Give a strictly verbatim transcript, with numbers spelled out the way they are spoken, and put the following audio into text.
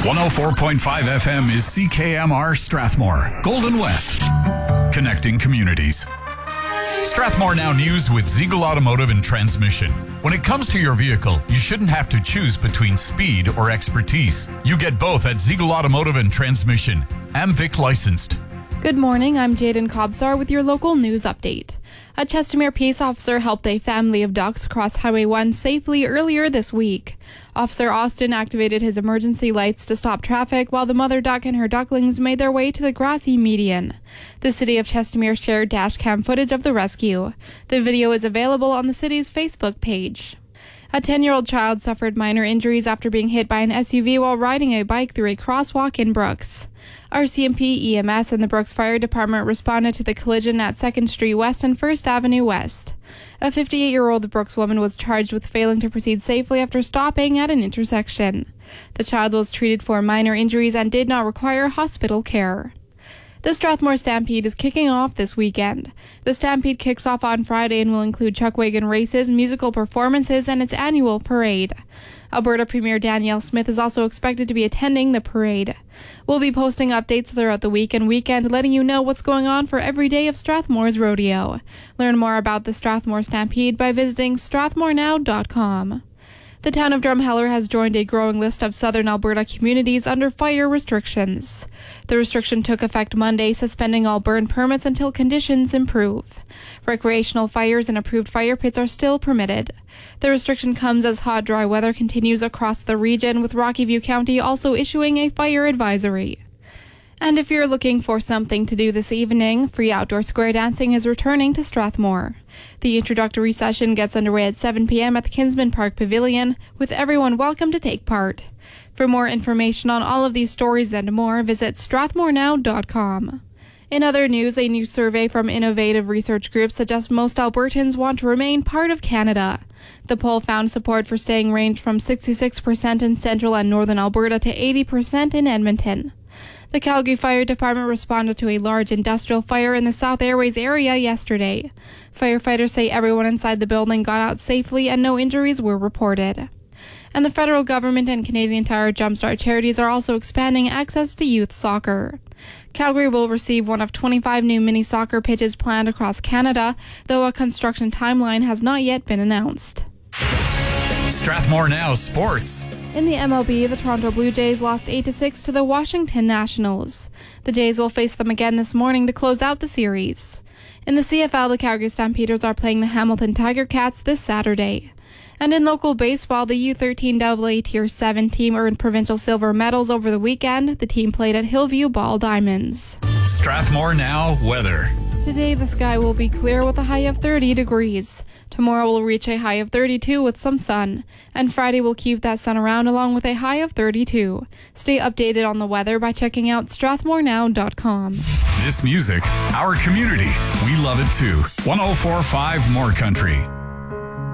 one oh four point five F M is C K M R Strathmore, Golden West, connecting communities. Strathmore Now News with Ziegel Automotive and Transmission. When it comes to your vehicle, you shouldn't have to choose between speed or expertise. You get both at Ziegel Automotive and Transmission. AmVic licensed. Good morning, I'm Jaden Kobsar with your local news update. A Chestermere peace officer helped a family of ducks cross Highway one safely earlier this week. Officer Austin activated his emergency lights to stop traffic while the mother duck and her ducklings made their way to the grassy median. The city of Chestermere shared dashcam footage of the rescue. The video is available on the city's Facebook page. A ten-year-old child suffered minor injuries after being hit by an S U V while riding a bike through a crosswalk in Brooks. R C M P, E M S, and the Brooks Fire Department responded to the collision at second Street West and first Avenue West. A fifty-eight-year-old Brooks woman was charged with failing to proceed safely after stopping at an intersection. The child was treated for minor injuries and did not require hospital care. The Strathmore Stampede is kicking off this weekend. The Stampede kicks off on Friday and will include chuckwagon races, musical performances, and its annual parade. Alberta Premier Danielle Smith is also expected to be attending the parade. We'll be posting updates throughout the week and weekend, letting you know what's going on for every day of Strathmore's rodeo. Learn more about the Strathmore Stampede by visiting strathmore now dot com. The town of Drumheller has joined a growing list of southern Alberta communities under fire restrictions. The restriction took effect Monday, suspending all burn permits until conditions improve. Recreational fires and approved fire pits are still permitted. The restriction comes as hot, dry weather continues across the region, with Rocky View County also issuing a fire advisory. And if you're looking for something to do this evening, free outdoor square dancing is returning to Strathmore. The introductory session gets underway at seven p.m. at the Kinsman Park Pavilion, with everyone welcome to take part. For more information on all of these stories and more, visit strathmore now dot com. In other news, a new survey from Innovative Research Group suggests most Albertans want to remain part of Canada. The poll found support for staying ranged from sixty-six percent in central and northern Alberta to eighty percent in Edmonton. The Calgary Fire Department responded to a large industrial fire in the South Airways area yesterday. Firefighters say everyone inside the building got out safely and no injuries were reported. And the federal government and Canadian Tire Jumpstart charities are also expanding access to youth soccer. Calgary will receive one of twenty-five new mini soccer pitches planned across Canada, though a construction timeline has not yet been announced. Strathmore Now Sports. In the M L B, the Toronto Blue Jays lost eight to six to the Washington Nationals. The Jays will face them again this morning to close out the series. In the C F L, the Calgary Stampeders are playing the Hamilton Tiger Cats this Saturday. And in local baseball, the U thirteen double A Tier seven team earned provincial silver medals over the weekend. The team played at Hillview Ball Diamonds. Strathmore Now weather. Today, the sky will be clear with a high of thirty degrees. Tomorrow will reach a high of thirty-two with some sun. And Friday will keep that sun around along with a high of thirty-two. Stay updated on the weather by checking out strathmore now dot com. This music, our community. We love it too. one oh four point five More Country.